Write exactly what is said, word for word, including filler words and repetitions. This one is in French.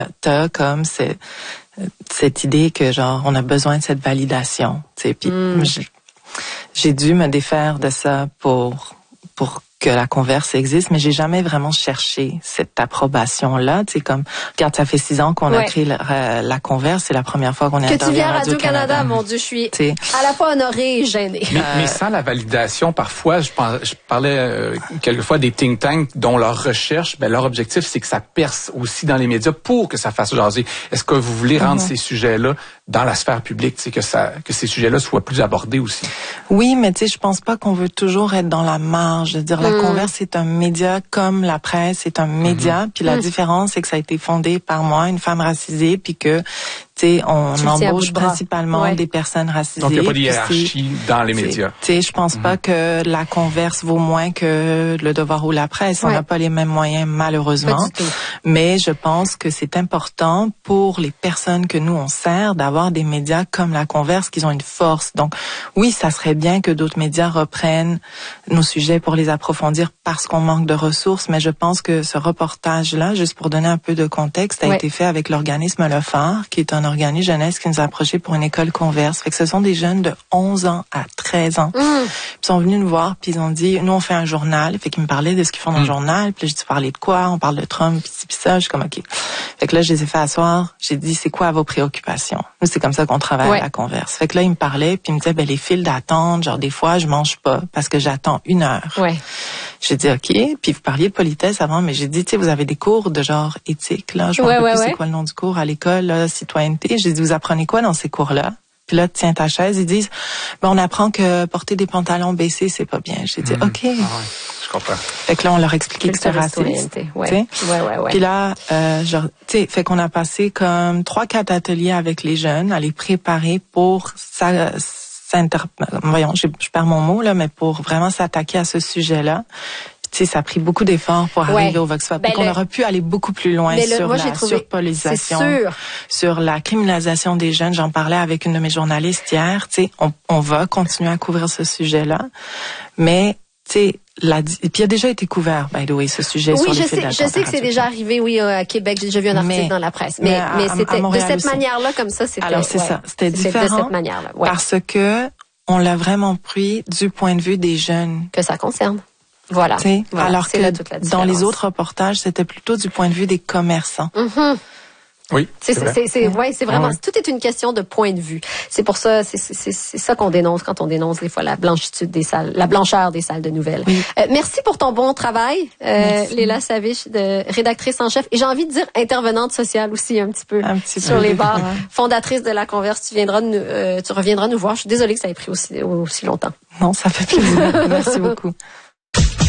t'as comme c'est, cette idée que genre on a besoin de cette validation, tu sais. Puis mm. j'ai, j'ai dû me défaire de ça pour pour que la Converse existe, mais j'ai jamais vraiment cherché cette approbation-là. Tu sais, comme, regarde, ça fait six ans qu'on ouais. a créé la, la Converse, c'est la première fois qu'on est interviewé à Radio-Canada. Radio-Canada, mon Dieu, je suis t'sais. à la fois honorée et gênée. Mais, euh, mais sans la validation, parfois, je, pense, je parlais euh, quelquefois des think tanks dont leur recherche, ben leur objectif, c'est que ça perce aussi dans les médias pour que ça fasse jaser. Est-ce que vous voulez rendre mm-hmm. ces sujets-là dans la sphère publique, tu sais, que ça, que ces sujets-là soient plus abordés aussi? Oui, mais tu sais, je pense pas qu'on veut toujours être dans la marge. Je veux dire, mm. la Converse, c'est un média comme la presse, c'est un média. Mm-hmm. Puis la mm. différence, c'est que ça a été fondé par moi, une femme racisée, puis que T'sais, on tu embauche principalement ouais. des personnes racisées. Donc, il n'y a pas de hiérarchie dans les médias. T'sais, je pense mm-hmm. pas que la Converse vaut moins que le Devoir ou la presse. Ouais. On n'a pas les mêmes moyens, malheureusement. Mais je pense que c'est important pour les personnes que nous, on sert, d'avoir des médias comme la Converse, qui ont une force. Donc, oui, ça serait bien que d'autres médias reprennent nos sujets pour les approfondir parce qu'on manque de ressources. Mais je pense que ce reportage-là, juste pour donner un peu de contexte, a ouais. été fait avec l'organisme Le Phare, qui est un organisme jeunesse qui nous a approchés pour une école Converse. Fait que ce sont des jeunes de onze ans à treize ans. Mm. Puis ils sont venus nous voir, puis ils ont dit, nous on fait un journal. Fait qu'ils me parlaient de ce qu'ils font dans mm. le journal. Puis là, j'ai dit, parler de quoi? On parle de Trump, puis puis ça. Je suis comme, OK. Fait que là, je les ai fait asseoir. J'ai dit, c'est quoi vos préoccupations? Nous, c'est comme ça qu'on travaille ouais. à la Converse. Fait que là, ils me parlaient, puis ils me disaient, ben les files d'attente, genre des fois, je mange pas parce que j'attends une heure. Ouais. J'ai dit, OK. Puis vous parliez de politesse avant, mais j'ai dit, tu sais, vous avez des cours de genre éthique, là. Je me rappelle ouais, plus ouais, c'est ouais. quoi le nom du cours à l'école, là, citoyenneté. J'ai dit, vous apprenez quoi dans ces cours-là? Puis là, tiens ta chaise, ils disent, ben, on apprend que porter des pantalons baissés, c'est pas bien. J'ai dit, mmh. OK. Ah ouais, je comprends. Fait que là, on leur expliquait que c'était raciste. Ouais. Ouais, ouais, ouais. Puis là, euh, genre, tu sais, fait qu'on a passé comme trois, quatre ateliers avec les jeunes à les préparer pour ça, s'inter... voyons, je, je perds mon mot, là, mais pour vraiment s'attaquer à ce sujet-là. Tu sais, ça a pris beaucoup d'efforts pour ouais. arriver au Vox Pop. Ben, on aurait pu aller beaucoup plus loin le, sur moi, la trouvé, surpolitisation, sur la criminalisation des jeunes. J'en parlais avec une de mes journalistes hier. Tu sais, on, on va continuer à couvrir ce sujet-là, mais tu sais, la, puis il a déjà été couvert, by the way, ce sujet oui, sur les je files sais, je sais que c'est déjà arrivé, oui, à Québec. J'ai déjà vu un article mais, dans la presse, mais, mais, à, mais c'était à de cette aussi. manière-là, comme ça, c'était. Alors c'est ouais, ça, c'était différent de cette manière-là, ouais. parce que on l'a vraiment pris du point de vue des jeunes que ça concerne. Voilà. voilà. Alors que là, dans les autres reportages, c'était plutôt du point de vue des commerçants. Mm-hmm. Oui. C'est, c'est, c'est, c'est, ouais, c'est vraiment, ah ouais. tout est une question de point de vue. C'est pour ça, c'est, c'est, c'est, c'est ça qu'on dénonce quand on dénonce des fois la blanchitude des salles, la blancheur des salles de nouvelles. Oui. Euh, merci pour ton bon travail, euh, Léla Savich, de rédactrice en chef. Et j'ai envie de dire intervenante sociale aussi un petit peu un petit sur peu. les bars. Ouais. Fondatrice de la Converse. Tu viendras, nous, euh, tu reviendras nous voir. Je suis désolée que ça ait pris aussi, aussi longtemps. Non, ça fait plaisir. Merci beaucoup.